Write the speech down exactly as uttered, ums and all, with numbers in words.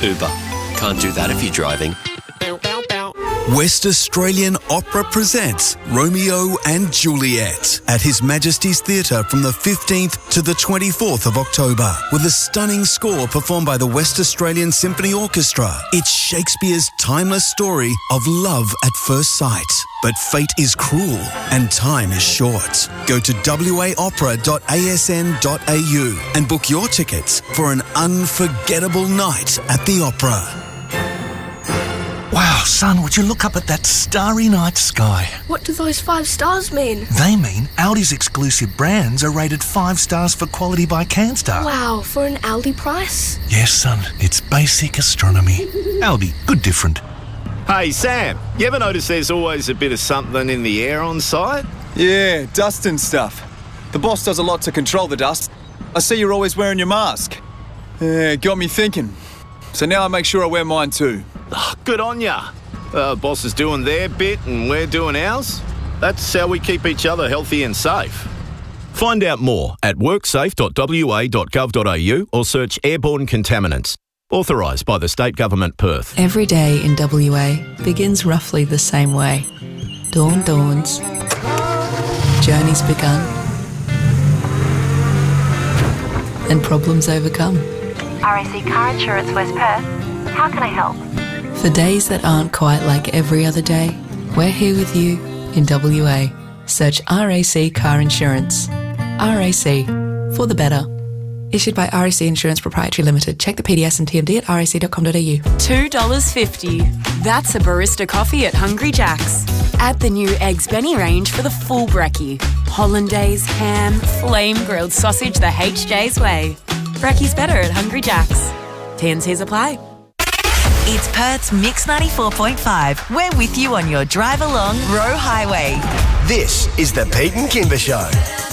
Uber. Can't do that if you're driving. West Australian Opera presents Romeo and Juliet at His Majesty's Theatre from the fifteenth to the twenty-fourth of October with a stunning score performed by the West Australian Symphony Orchestra. It's Shakespeare's timeless story of love at first sight. But fate is cruel and time is short. Go to w a opera dot a s n dot a u and book your tickets for an unforgettable night at the opera. Wow, son, would you look up at that starry night sky? What do those five stars mean? They mean Audi's exclusive brands are rated five stars for quality by CanStar. Wow, for an Aldi price? Yes, son, it's basic astronomy. Audi, good different. Hey, Sam, you ever notice there's always a bit of something in the air on site? Yeah, dust and stuff. The boss does a lot to control the dust. I see you're always wearing your mask. Yeah, got me thinking. So now I make sure I wear mine too. Oh, good on ya. Uh, boss is doing their bit and we're doing ours. That's how we keep each other healthy and safe. Find out more at worksafe dot w a dot gov dot a u or search airborne contaminants. Authorised by the State Government, Perth. Every day in W A begins roughly the same way. Dawn dawns. Journey's begun. And problems overcome. R A C Car Insurance West Perth. How can I help? For days that aren't quite like every other day, we're here with you in W A. Search R A C Car Insurance. R A C, for the better. Issued by R A C Insurance Proprietary Limited. Check the P D S and T M D at r a c dot com dot a u. two dollars fifty. That's a barista coffee at Hungry Jack's. Add the new Eggs Benny range for the full brekkie. Hollandaise, ham, flame grilled sausage the H J's way. Brekkie's better at Hungry Jack's. T and Cs apply. It's Perth's Mix ninety-four point five. We're with you on your drive along Roe Highway. This is the Pete and Kimber Show.